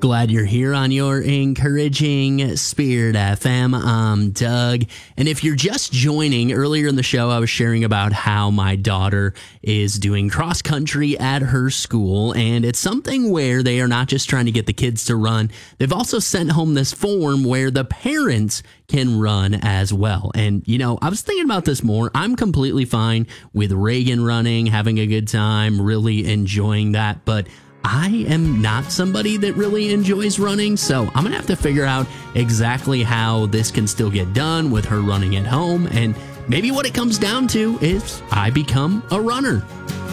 Glad you're here on your encouraging Spirit FM. I'm Doug. And if you're just joining, earlier in the show, I was sharing about how my daughter is doing cross country at her school. And it's something where they are not just trying to get the kids to run. They've also sent home this form where the parents can run as well. And, you know, I was thinking about this more. I'm completely fine with Reagan running, having a good time, really enjoying that. But I am not somebody that really enjoys running, so I'm going to have to figure out exactly how this can still get done with her running at home, and maybe what it comes down to is I become a runner.